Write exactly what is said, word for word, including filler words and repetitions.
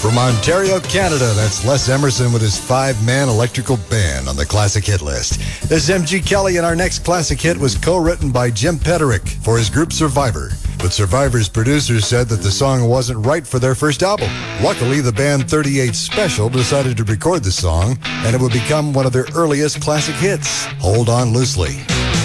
From Ontario, Canada, that's Les Emerson with his five-man electrical band on the classic hit list. This is M G Kelly, and our next classic hit was co-written by Jim Petterick for his group Survivor. But Survivor's producers said that the song wasn't right for their first album. Luckily, the band thirty-eight Special decided to record the song, and it would become one of their earliest classic hits, Hold On Loosely.